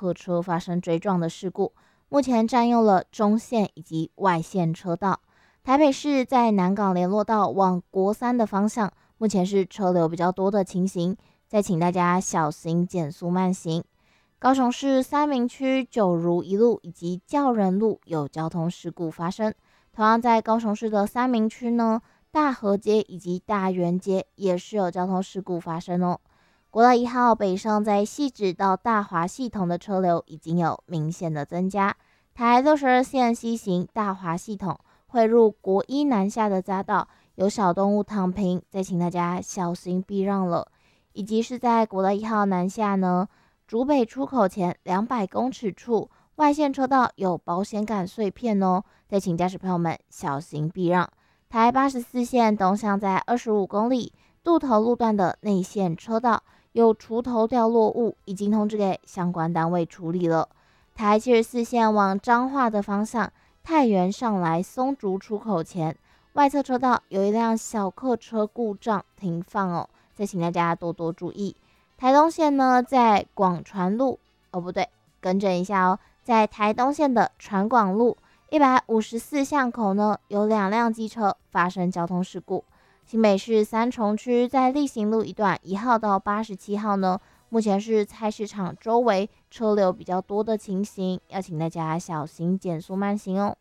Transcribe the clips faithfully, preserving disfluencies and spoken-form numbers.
客车发生追撞的事故，目前占用了中线以及外线车道。台北市在南港联络道往国三的方向，目前是车流比较多的情形，再请大家小心减速慢行。高雄市三民区九如一路以及教仁路有交通事故发生，同样在高雄市的三民区呢，大和街以及大园街也是有交通事故发生哦。国道一号北上在汐止到大华系统的车流已经有明显的增加，台六十二线西行大华系统汇入国一南下的匝道有小动物躺平，再请大家小心避让了。以及是在国道一号南下呢，竹北出口前两百公尺处外线车道有保险杆碎片哦，再请驾驶朋友们小心避让。台八十四线东向在二十五公里渡头路段的内线车道有锄头掉落物，已经通知给相关单位处理了。台七十四线往彰化的方向太原上来松竹出口前，外侧车道有一辆小客车故障停放哦，再请大家多多注意。台东线呢，在广传路，哦不对，更正一下哦，在台东线的传广路一百五十四巷口呢，有两辆机车发生交通事故。新北市三重区在力行路一段一号到八十七号呢，目前是菜市场周围车流比较多的情形，要请大家小心减速慢行哦。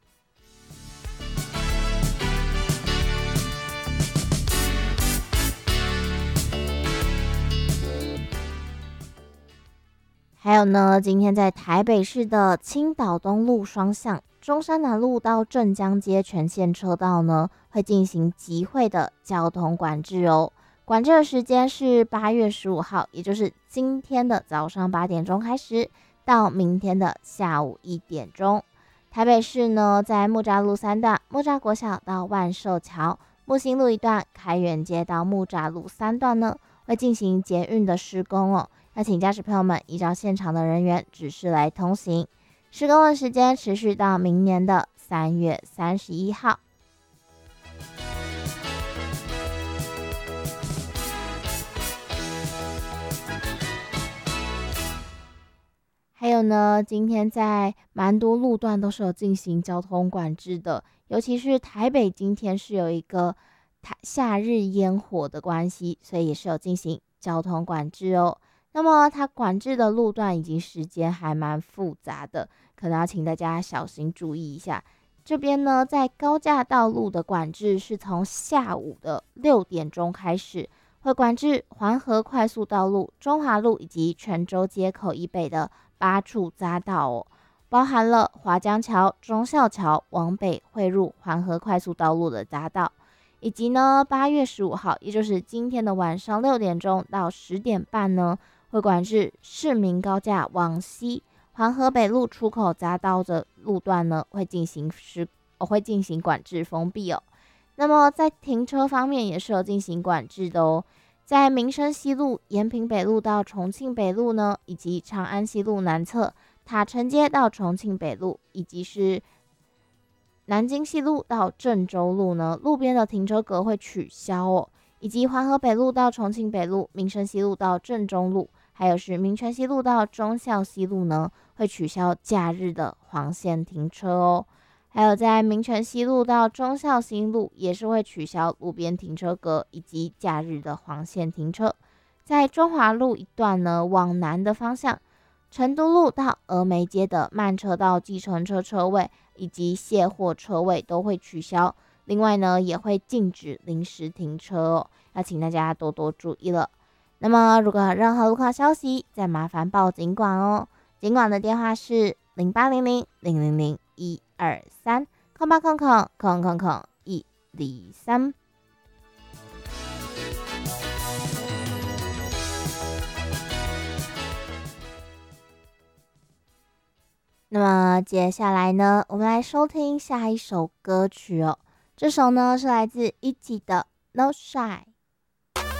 还有呢，今天在台北市的青岛东路双向、中山南路到镇江街全线车道呢，会进行集会的交通管制哦。管制的时间是八月十五号，也就是今天的早上八点钟开始，到明天的下午一点钟。台北市呢，在木栅路三段、木栅国小到万寿桥、木星路一段、开元街到木栅路三段呢，会进行捷运的施工哦。要请驾驶朋友们依照现场的人员指示来通行。施工的时间持续到明年的三月三十一号。还有呢，今天在蛮多路段都是有进行交通管制的，尤其是台北今天是有一个台夏日烟火的关系，所以也是有进行交通管制哦。那么它管制的路段以及时间还蛮复杂的，可能要请大家小心注意一下。这边呢，在高架道路的管制是从下午的六点钟开始，会管制环河快速道路、中华路以及泉州街口以北的八处匝道哦，包含了华江桥、忠孝桥往北汇入环河快速道路的匝道，以及呢八月十五号，也就是今天的晚上六点钟到十点半呢，会管制市民高架往西环河北路出口匝道的路段呢，会进行施、哦、会进行管制封闭哦。那么在停车方面也是有进行管制的哦。在民生西路、延平北路到重庆北路呢，以及长安西路南侧塔城街到重庆北路，以及是南京西路到郑州路呢，路边的停车格会取消哦。以及环河北路到重庆北路、民生西路到正中路，还有是民权西路到忠孝西路呢，会取消假日的黄线停车哦。还有在民权西路到忠孝新路也是会取消路边停车格以及假日的黄线停车。在中华路一段呢，往南的方向，成都路到峨眉街的慢车道计程车车位以及卸货车位都会取消。另外呢，也会禁止临时停车哦，要请大家多多注意了。那么如果有任何路况消息，再麻烦报警管哦。警管的电话是零八零零零零零一二三空八空空空空空一零三。那么接下来呢，我们来收听下一首歌曲哦。这首呢是来自一级的 No Shy。